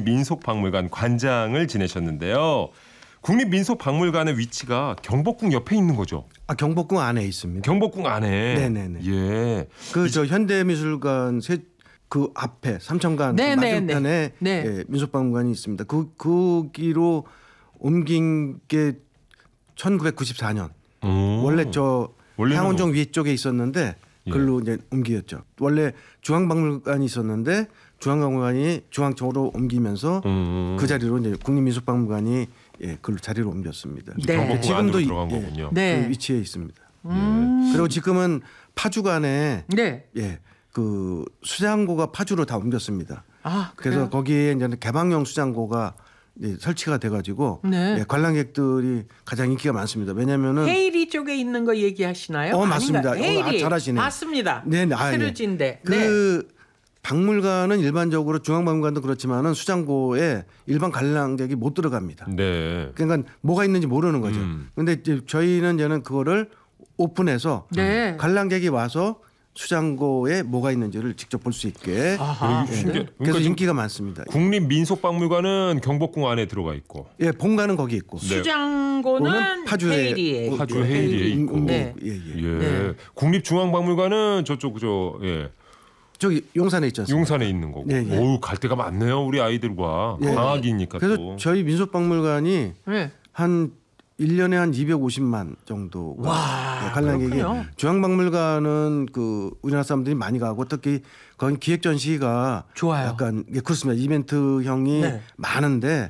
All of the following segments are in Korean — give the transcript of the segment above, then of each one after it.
국립민속박물관 관장을 지내셨는데요. 국립민속박물관의 위치가 경복궁 옆에 있는 거죠? 경복궁 안에 있습니다. 경복궁 안에. 네네네. 예. 저 현대미술관 그 앞에 삼천관 맞은편에 예, 민속박물관이 있습니다. 거기로 옮긴 게 1994년. 원래 향원정 위쪽에 있었는데 글로 이제 옮기었죠. 원래 중앙박물관이 있었는데 중앙박물관이 중앙청으로 옮기면서 그 자리로 이제 국립민속박물관이 글로 자리로 옮겼습니다. 네. 지금도 들어간 거군요. 그 위치에 있습니다. 그리고 지금은 파주관에 그 수장고가 파주로 다 옮겼습니다. 그래서 거기에 이제 개방형 수장고가 설치가 돼가지고 관람객들이 가장 인기가 많습니다. 왜냐하면은 헤이리 쪽에 있는 거 얘기하시나요? 맞습니다. 헤이리 잘하시네요. 맞습니다. 스르진데 그 박물관은 일반적으로 중앙박물관도 그렇지만은 수장고에 일반 관람객이 못 들어갑니다. 네. 그러니까 뭐가 있는지 모르는 거죠. 그런데 저희는 그거를 오픈해서 관람객이 와서 수장고에 뭐가 있는지를 직접 볼 수 있게. 그래서 인기가 많습니다. 국립민속박물관은 경복궁 안에 들어가 있고, 본관은 거기 있고, 수장고는 파주 헤이리에 있고, 국립중앙박물관은 저기 용산에 있지 않습니까? 용산에 있는 거고. 오, 갈 데가 많네요, 우리 아이들과. 방학이니까 그래서 또. 저희 민속박물관이 한 1년에 한 250만 정도가 관람객이. 중앙박물관은 그 우리나라 사람들이 많이 가고 특히 거기 기획 전시가 좋아요. 약간 그렇습니다. 이벤트형이 많은데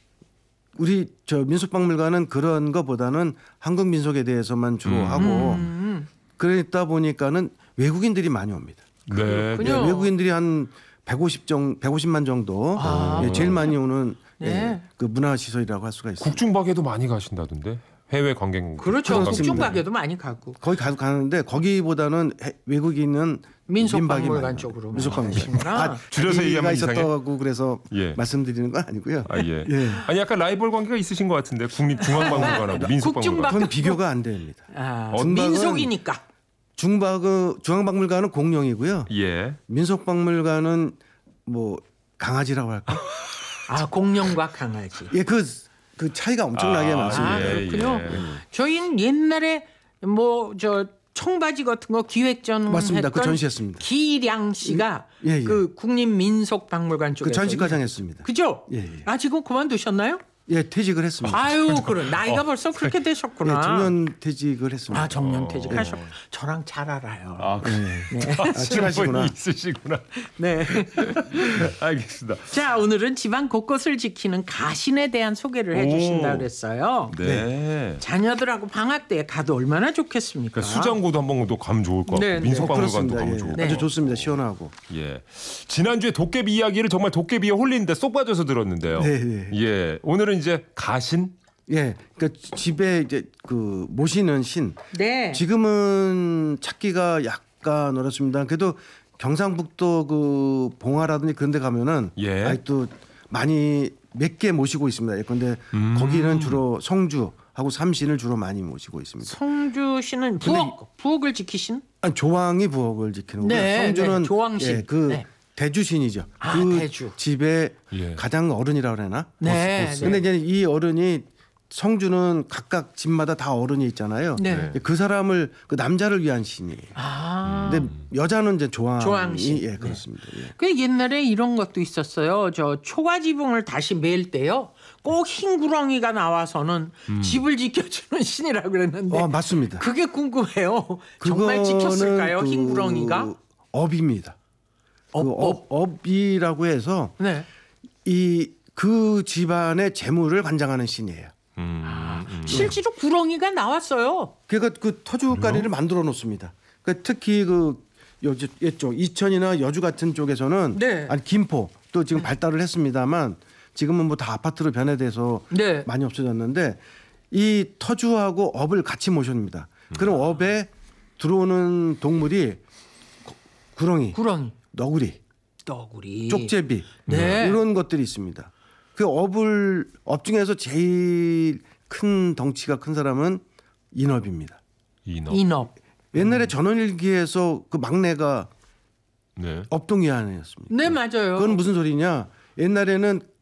우리 민속박물관은 그런 거보다는 한국 민속에 대해서만 주로 하고 그러다 보니까는 외국인들이 많이 옵니다. 외국인들이 한 150만 정도 제일 많이 오는 그 문화시설이라고 할 수가 있습니다. 국중박에도 많이 가신다던데? 해외 관광. 그렇죠. 국중박에도 많이 가고. 거기 가는데 거기보다는 외국인은 민속박물관 쪽으로. 민속박물관. 줄여서 얘기하면 있었다고 그래서 말씀드리는 건 아니고요. 아니 약간 라이벌 관계가 있으신 것 같은데 국립중앙박물관하고 민속박물관. 그건 비교가 안 됩니다. 민속이니까. 중앙박물관은 공룡이고요. 민속박물관은 뭐 강아지라고 할까? 공룡과 강아지. 그 차이가 엄청나게 많습니다. 그렇군요. 저희는 옛날에 청바지 같은 거 기획전 맞습니다. 했던 그 전시했습니다. 기량 씨가 그 국립민속박물관 쪽에서 전시과장 했습니다. 그죠? 지금 그만두셨나요? 퇴직을 했습니다. 그래. 나이가 벌써 그렇게 되셨구나. 정년 퇴직을 했습니다. 정년 퇴직하셨고 저랑 잘 알아요. 친하시구나. 있으시구나. 네. 알겠습니다. 자, 오늘은 집안 곳곳을 지키는 가신에 대한 소개를 해주신다 그랬어요. 자녀들하고 방학 때 가도 얼마나 좋겠습니까? 수장고도 한번 더 가면 좋을 것 같고 민속박물관도 가면 좋을 것 같고. 아주 좋습니다. 시원하고. 지난주에 도깨비 이야기를 정말 도깨비에 홀리는데 쏙 빠져서 들었는데요. 오늘은 이제 가신? 그러니까 집에 이제 그 모시는 신. 지금은 찾기가 약간 어렵습니다. 그래도 경상북도 그 봉화라든지 그런 데 가면은 아직도 많이 몇 개 모시고 있습니다. 그런데 거기는 주로 성주하고 삼신을 주로 많이 모시고 있습니다. 성주 씨는 부엌을 지키신? 조왕이 부엌을 지키는 거고요. 성주는 조왕신. 대주신이죠. 대주. 집에 가장 어른이라고 그러나? 근데 이제 이 어른이 성주는 각각 집마다 다 어른이 있잖아요. 그 사람을 그 남자를 위한 신이에요. 근데 여자는 이제 조왕이 그렇습니다. 그 옛날에 이런 것도 있었어요. 초가지붕을 다시 맬 때요. 꼭 흰 구렁이가 나와서는 집을 지켜주는 신이라고 그랬는데. 맞습니다. 그게 궁금해요. 정말 지켰을까요? 흰 구렁이가? 업입니다. 업이라고 해서 그 집안의 재물을 관장하는 신이에요. 실제로 구렁이가 나왔어요. 그러니까 그 터줏가리를 만들어 놓습니다. 그러니까 특히 이쪽 이천이나 여주 같은 쪽에서는 김포 또 지금 발달을 했습니다만 지금은 뭐 다 아파트로 변해돼서 많이 없어졌는데 이 터주하고 업을 같이 모십니다. 그럼 업에 들어오는 동물이 구렁이. 너구리, 쪽제비 이런 것들이 있습니다. 그 업 중에서 제일 큰 덩치가 큰 사람은 인업입니다. 인업. 옛날에 전원일기에서 그 막내가 업동위안이었습니다. 맞아요. 그건 무슨 소리냐? 옛날에는